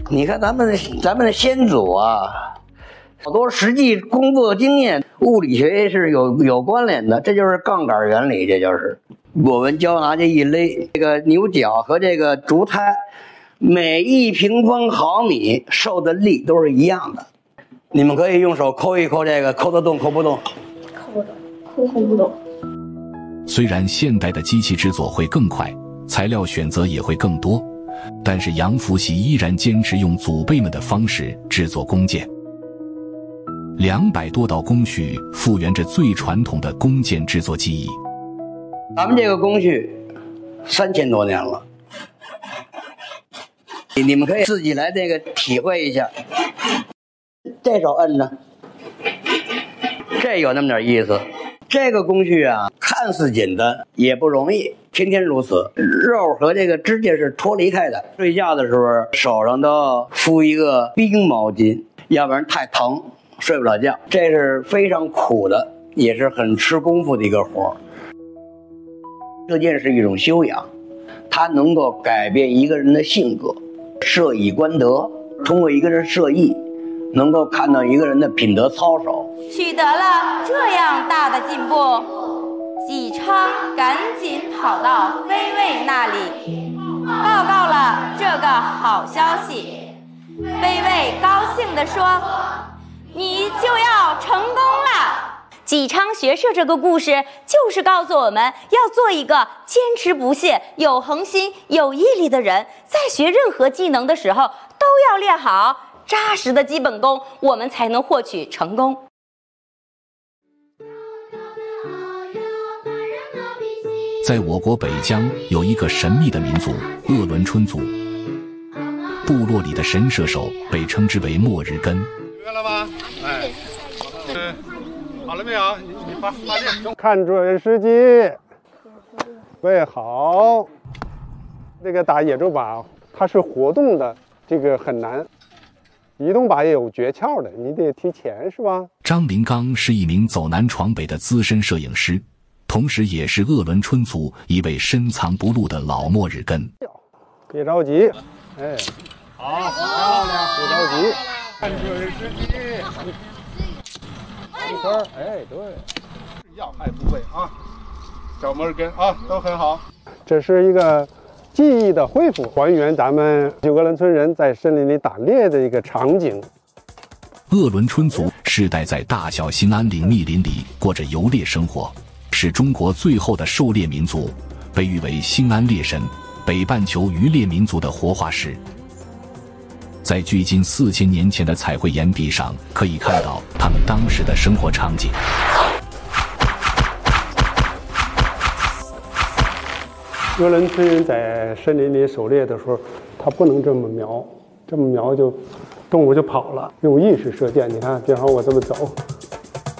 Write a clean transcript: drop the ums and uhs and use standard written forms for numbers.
你看咱们的先祖啊，好多实际工作经验，物理学是有关联的，这就是杠杆原理，这就是我们胶拿这一勒，这个牛角和这个竹胎，每1平方毫米受的力都是一样的。你们可以用手抠一抠这个，抠得动抠不动？ 抠不动。 虽然现代的机器制作会更快，材料选择也会更多，但是杨福喜依然坚持用祖辈们的方式制作弓箭。200多道工序复原着最传统的弓箭制作技艺。 咱们这个工序3000多年了，你们可以自己来这个体会一下。这手摁着，这有那么点意思。这个工序啊，看似简单，也不容易，天天如此。肉和这个指甲是脱离开的。睡觉的时候，手上都要敷一个冰毛巾，要不然太疼，睡不了觉。这是非常苦的，也是很吃功夫的一个活。射箭是一种修养，它能够改变一个人的性格。射以观德，通过一个人射艺，能够看到一个人的品德操守。 取得了这样大的进步，纪昌赶紧跑到飞卫那里，报告了这个好消息。飞卫高兴地说：“你就要成功了。”纪昌学射这个故事就是告诉我们要做一个坚持不懈、有恒心、有毅力的人，在学任何技能的时候都要练好扎实的基本功，我们才能获取成功。 在我国北疆有一个神秘的民族鄂伦春族，部落里的神射手被称之为末日根。 约了吗？哎，好了没有？你发电。 看准时机，喂好。这个打野猪靶，它是活动的，这个很难。移动靶也有诀窍的，你得提前是吧？ 张林刚是一名走南闯北的资深摄影师，同时也是鄂伦春族一位深藏不露的老末日根。 别着急，哎，好，漂亮，别着急，看准时机，一圈，哎，对， 要害部位啊，小末日根啊，都很好。 这是一个记忆的恢复，还原咱们鄂伦春人在森林里打猎的一个场景。 鄂伦春族世代在大小兴安岭密林里过着游猎生活，是中国最后的狩猎民族，被誉为兴安猎神、北半球渔猎民族的活化石。在距今4000年前的彩绘岩壁上，可以看到他们当时的生活场景。 鄂伦春人在森林里狩猎的时候，他不能这么瞄，这么瞄就动物就跑了。用意识射箭，你看，比方说我这么走，